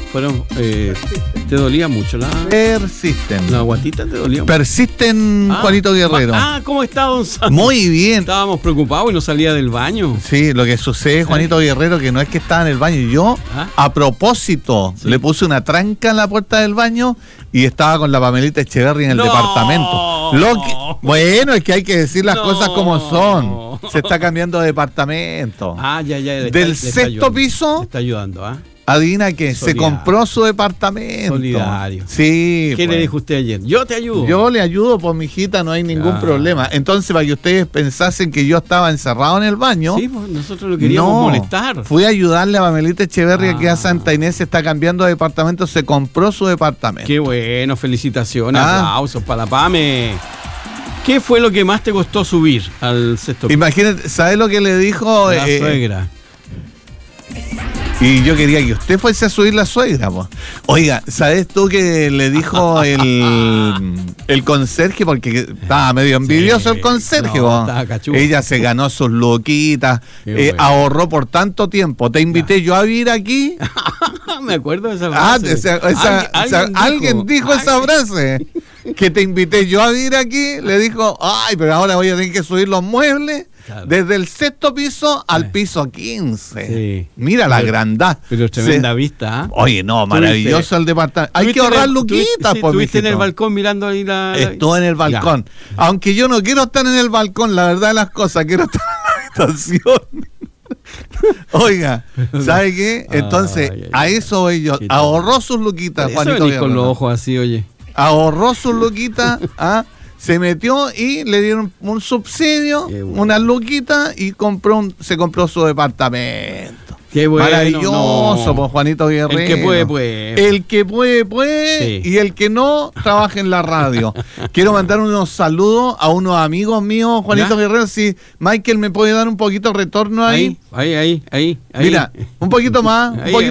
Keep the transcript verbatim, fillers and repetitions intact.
Fueron, eh, ¿te dolía mucho la, Persisten. la guatita? ¿Te dolía mucho? Persisten, Ah, Juanito Guerrero. Ah, ¿cómo está, don Sandro? Muy bien. Estábamos preocupados y no salía del baño. Sí, lo que sucede, Juanito Guerrero, que no es que estaba en el baño. Yo, ¿Ah? a propósito, Sí. le puse una tranca en la puerta del baño y estaba con la Pamelita Echeverry en el ¡No! departamento. Lo que, bueno, es que hay que decir las No. cosas como son. Se está cambiando de departamento. Ah, ya, ya. le está- Del le está sexto ayudando. piso, Le está ayudando, ¿ah? adivina que se Solidario. compró su departamento. Solidario. Sí. ¿Qué pues. le dijo usted ayer? Yo te ayudo. Yo le ayudo, pues, mijita, no hay ningún Ah. problema. Entonces, para que ustedes pensasen que yo estaba encerrado en el baño, Sí, pues nosotros lo queríamos no, molestar. fui a ayudarle a Pamelita Echeverry, Ah. que a Santa Inés se está cambiando de departamento, se compró su departamento. Qué bueno, felicitaciones, Ah. aplausos para la Pame. ¿Qué fue lo que más te costó subir al sexto piso? Imagínate, ¿sabes lo que le dijo? La Eh, suegra. Y yo quería que usted fuese a subir la suegra, pues. Oiga, ¿sabes tú que le dijo el, el conserje? Porque estaba medio envidioso Sí, el conserje, no, po. estaba cachudo. Ella se ganó sus loquitas, Qué eh, bueno. ahorró por tanto tiempo. Te invité yo a vivir aquí. Me acuerdo de esa Ah, frase. esa- esa- Alguien- esa- alguien dijo esa Alguien- frase. Que te invité yo a vivir aquí. Le dijo, ay, pero ahora voy a tener que subir los muebles. Claro. Desde el sexto piso al Sí. piso quince. Sí. Mira la Pero- grandad. Pero tremenda Se- vista, ¿ah? Oye, no, maravilloso el departamento. Hay que ¿Estuviste en ahorrar el- luquitas, estuviste- sí, pues, estuviste en el mijito. balcón mirando ahí la... la- Estuve en el balcón. Ya. Aunque yo no quiero estar en el balcón, la verdad de las cosas, quiero estar en la habitación. Oiga, ¿sabe qué? Entonces, Ay, ay, a ay. eso voy yo. Qué Ahorró sus luquitas, Por eso Juanito venís con Guerrero. los ojos así, oye. Ahorró sus luquitas, ¿ah? Se metió y le dieron un subsidio, Qué bueno. unas luquitas y compró un, se compró su departamento. Qué bueno. Maravilloso, no. pues, Juanito Guerrero. El que puede, puede. El que puede, puede. Sí. Y el que no, trabaja en la radio. Quiero mandar unos saludos a unos amigos míos, Juanito ¿Ya? Guerrero. Si Michael me puede dar un poquito de retorno ahí. Ahí, ahí, ahí, ahí. ahí. Mira, un poquito más. Un Ahí, poquito